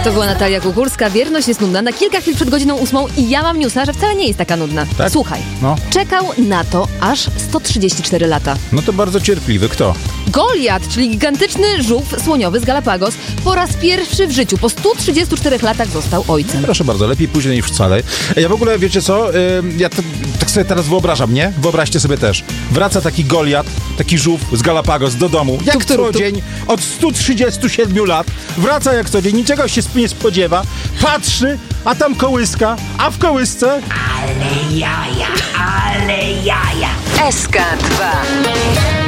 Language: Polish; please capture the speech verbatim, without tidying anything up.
To była Natalia Kukulska. Wierność jest nudna. Na kilka chwil przed godziną ósmą i ja mam newsa, że wcale nie jest taka nudna. Tak? Słuchaj, No. czekał na to aż sto trzydzieści cztery lata. No to bardzo cierpliwy. Kto? Goliat, czyli gigantyczny żółw słoniowy z Galapagos, po raz pierwszy w życiu, po stu trzydziestu czterech latach został ojcem. Proszę bardzo, lepiej później niż wcale. Ja w ogóle, wiecie co, Ym, ja to, tak sobie teraz wyobrażam, nie? Wyobraźcie sobie też. Wraca taki Goliat, taki żółw z Galapagos do domu, jak Tup, tup, co tup. dzień, od stu trzydziestu siedmiu lat. Wraca jak co dzień, niczego się nie spodziewa. Patrzy, a tam kołyska, a w kołysce... Ale jaja, ale jaja. S K dwa.